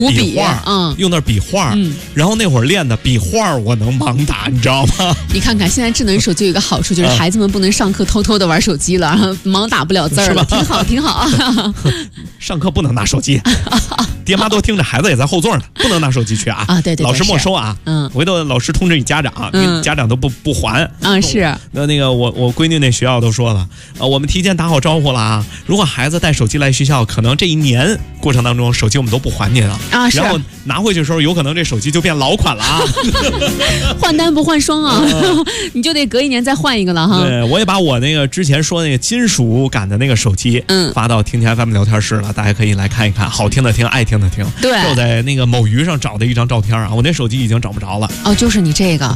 笔画，用那笔画，然后那会儿练的笔画我能盲打，你知道吗？ 你看看现在智能手机有一个好处，就是孩子们不能上课偷偷的玩手机了，然后盲打不了字了，挺好挺好啊。 上课不能拿手机，爹妈都听着，孩子也在后座呢，不能拿手机去啊！ 对， 老师没收啊！回头老师通知你家长，家长都不还啊！是那个我闺女那学校都说了，我们提前打好招呼了啊！如果孩子带手机来学校，可能这一年过程当中，手机我们都不还您了啊！ 然后拿回去的时候，有可能这手机就变老款了啊！ 换单不换双啊！你就得隔一年再换一个了哈！ 对，我也把我那个之前说那个金属感的那个手机，发到听天 FM 聊天室了，大家可以来看一看，好听的听，爱听的听。 对， 我在那个某鱼上找的一张照片啊，我那手机已经找不着了。 哦，就是你这个。